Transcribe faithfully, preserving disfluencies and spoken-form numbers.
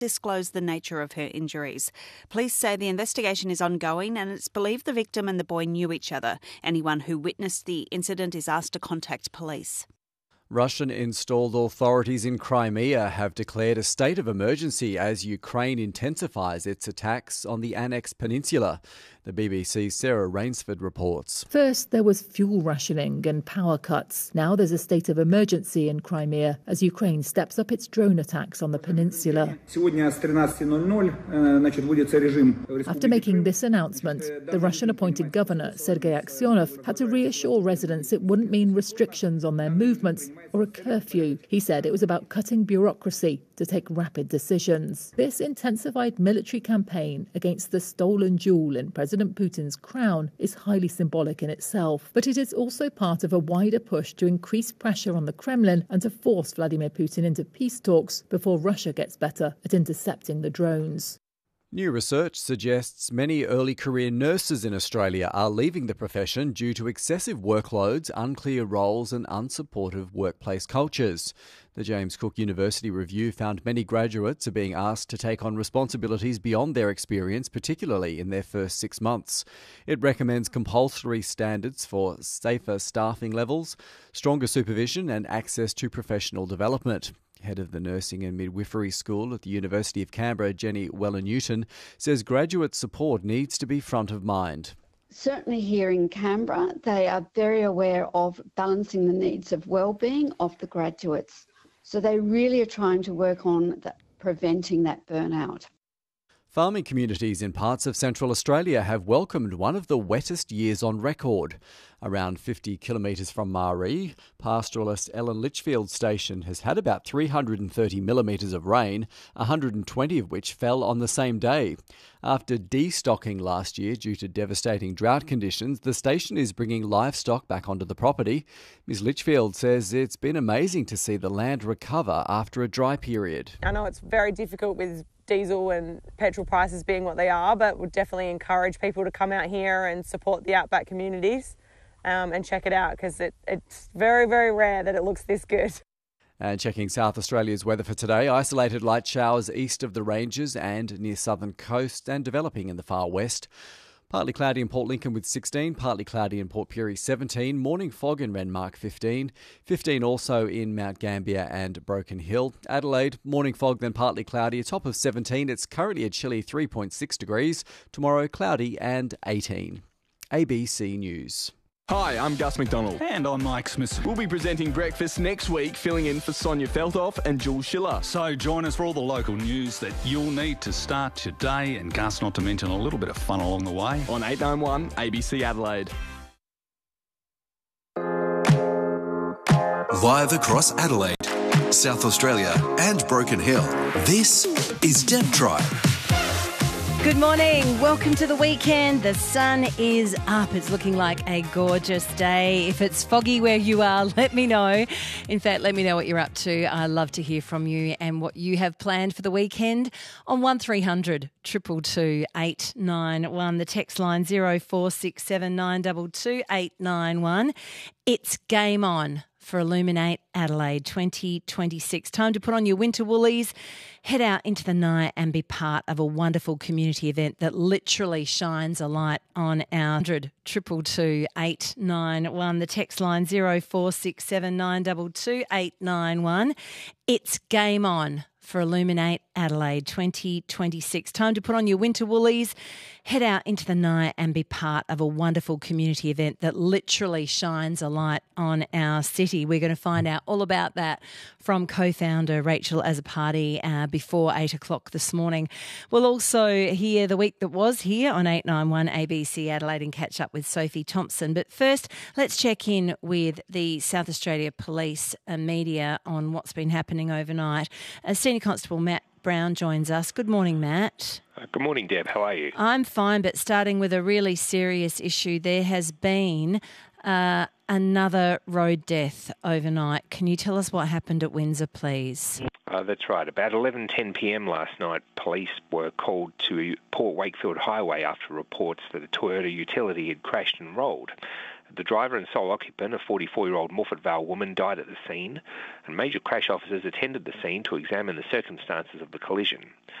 disclose the nature of her injuries. Police say the investigation is ongoing and it's believed the victim and the boy knew each other. Anyone who witnessed the incident is asked to contact police. Russian-installed authorities in Crimea have declared a state of emergency as Ukraine intensifies its attacks on the annexed peninsula. The B B C's Sarah Rainsford reports. First, there was fuel rationing and power cuts. Now there's a state of emergency in Crimea as Ukraine steps up its drone attacks on the peninsula. After making this announcement, the Russian-appointed governor, Sergei Aksyonov, had to reassure residents it wouldn't mean restrictions on their movements or a curfew. He said it was about cutting bureaucracy to take rapid decisions. This intensified military campaign against the stolen jewel in President Putin's crown is highly symbolic in itself, but it is also part of a wider push to increase pressure on the Kremlin and to force Vladimir Putin into peace talks before Russia gets better at intercepting the drones. New research suggests many early career nurses in Australia are leaving the profession due to excessive workloads, unclear roles and unsupportive workplace cultures. The James Cook University review found many graduates are being asked to take on responsibilities beyond their experience, particularly in their first six months. It recommends compulsory standards for safer staffing levels, stronger supervision and access to professional development. Head of the Nursing and Midwifery School at the University of Canberra, Jenny Weller-Newton, says graduate support needs to be front of mind. Certainly here in Canberra, they are very aware of balancing the needs of wellbeing of the graduates. So they really are trying to work on the, preventing that burnout. Farming communities in parts of Central Australia have welcomed one of the wettest years on record. Around fifty kilometres from Maree, pastoralist Ellen Litchfield Station has had about three hundred thirty millimetres of rain, one hundred twenty of which fell on the same day. After destocking last year due to devastating drought conditions, the station is bringing livestock back onto the property. Miz Litchfield says it's been amazing to see the land recover after a dry period. I know it's very difficult with diesel and petrol prices being what they are, but would definitely encourage people to come out here and support the outback communities um, and check it out because it, it's very, very rare that it looks this good. And checking South Australia's weather for today, isolated light showers east of the ranges and near southern coast and developing in the far west. Partly cloudy in Port Lincoln with sixteen, partly cloudy in Port Pirie seventeen, morning fog in Renmark fifteen, fifteen also in Mount Gambier and Broken Hill. Adelaide, morning fog then partly cloudy, a top of seventeen. It's currently a chilly three point six degrees. Tomorrow cloudy and eighteen. A B C News. Hi, I'm Gus McDonald. And I'm Mike Smith. We'll be presenting breakfast next week, filling in for Sonia Feltoff and Jules Schiller. So join us for all the local news that you'll need to start your day, and Gus, not to mention a little bit of fun along the way. On eight nine one A B C Adelaide. Live across Adelaide, South Australia and Broken Hill, this is Deb Tribe. Good morning. Welcome to the weekend. The sun is up. It's looking like a gorgeous day. If it's foggy where you are, let me know. In fact, let me know what you're up to. I love to hear from you and what you have planned for the weekend on one three hundred, two two two, eight nine one. The text line zero four six seven nine two two eight nine one. It's game on for Illuminate Adelaide twenty twenty-six. Time to put on your winter woolies, head out into the night and be part of a wonderful community event that literally shines a light on our one hundred, two two two, eight nine one. The text line zero four six seven nine two two eight nine one. It's game on for Illuminate Adelaide twenty twenty-six. Time to put on your winter woolies, head out into the night and be part of a wonderful community event that literally shines a light on our city. We're going to find out all about that from co-founder Rachel Azzopardi uh, before eight o'clock this morning. We'll also hear the week that was here on eight nine one A B C Adelaide and catch up with Sophie Thompson. But first, let's check in with the South Australia Police and media on what's been happening overnight. Uh, Senior Constable Matt Brown joins us. Good morning, Matt. Uh, good morning, Deb. How are you? I'm fine, but starting with a really serious issue, there has been uh, another road death overnight. Can you tell us what happened at Windsor, please? Uh, that's right. About eleven ten p m last night, police were called to Port Wakefield Highway after reports that a Toyota utility had crashed and rolled. The driver and sole occupant, a forty-four-year-old Morford Vale woman, died at the scene, and major crash officers attended the scene to examine the circumstances of the collision.